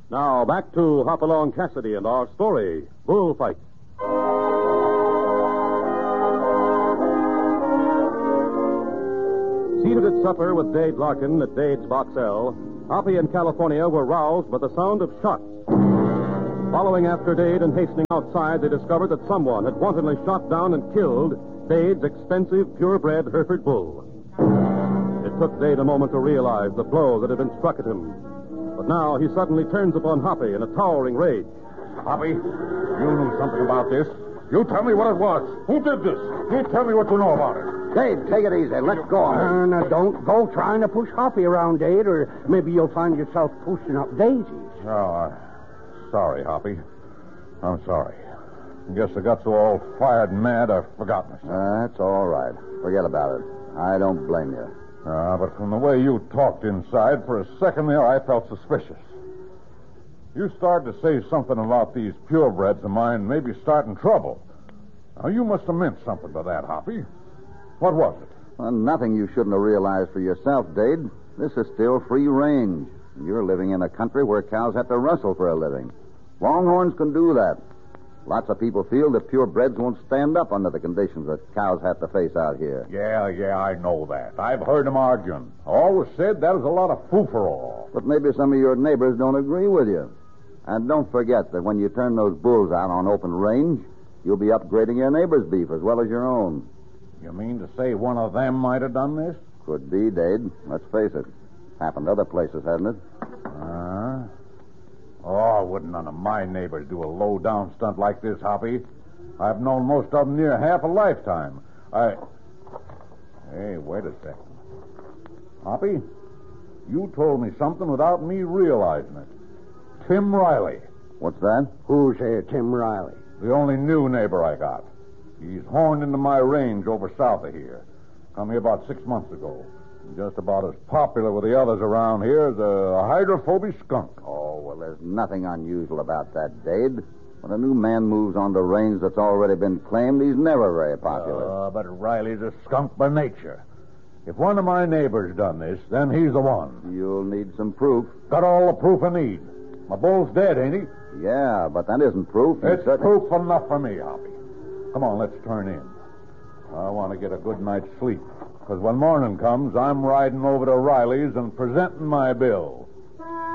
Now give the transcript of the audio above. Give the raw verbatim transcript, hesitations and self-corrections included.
Now, back to Hopalong Cassidy and our story, Bullfight. Seated at supper with Dade Larkin at Dade's Box L, Hoppy and California were roused by the sound of shots. Following after Dade and hastening outside, they discovered that someone had wantonly shot down and killed Dade's expensive, purebred Hereford bull. It took Dade a moment to realize the blow that had been struck at him. But now he suddenly turns upon Hoppy in a towering rage. Hoppy, you knew something about this. You tell me what it was. Who did this? You tell me what you know about it. Dade, take it easy. Let's go. Uh, now, don't go trying to push Hoppy around, Dade, or maybe you'll find yourself pushing up daisies. Oh, uh, sorry, Hoppy. I'm sorry. I guess I got so all fired and mad I forgot myself. Uh, that's all right. Forget about it. I don't blame you. Uh, but from the way you talked inside, for a second there, I felt suspicious. You started to say something about these purebreds of mine maybe starting trouble. Now, you must have meant something by that, Hoppy. What was it? Well, nothing you shouldn't have realized for yourself, Dade. This is still free range. You're living in a country where cows have to rustle for a living. Longhorns can do that. Lots of people feel that purebreds won't stand up under the conditions that cows have to face out here. Yeah, yeah, I know that. I've heard them arguing. Always said that was a lot of foo-for-all. But maybe some of your neighbors don't agree with you. And don't forget that when you turn those bulls out on open range, you'll be upgrading your neighbor's beef as well as your own. You mean to say one of them might have done this? Could be, Dade. Let's face it. Happened other places, hasn't it? Uh, oh, wouldn't none of my neighbors do a low-down stunt like this, Hoppy? I've known most of them near half a lifetime. I... Hey, wait a second. Hoppy, you told me something without me realizing it. Tim Riley. What's that? Who's uh, Tim Riley? The only new neighbor I got. He's horned into my range over south of here. Come here about six months ago. Just about as popular with the others around here as a hydrophobic skunk. Oh, well, there's nothing unusual about that, Dade. When a new man moves on the range that's already been claimed, he's never very popular. Uh, but Riley's a skunk by nature. If one of my neighbors done this, then he's the one. You'll need some proof. Got all the proof I need. My bull's dead, ain't he? Yeah, but that isn't proof. It's certainly... proof enough for me, Hoppy. Come on, let's turn in. I want to get a good night's sleep. Because when morning comes, I'm riding over to Riley's and presenting my bill.